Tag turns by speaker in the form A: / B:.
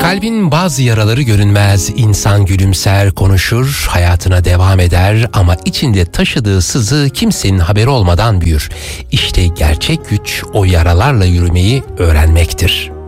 A: Kalbin bazı yaraları görünmez, insan gülümser, konuşur, hayatına devam eder ama içinde taşıdığı sızı kimsenin haberi olmadan büyür. İşte gerçek güç o yaralarla yürümeyi öğrenmektir.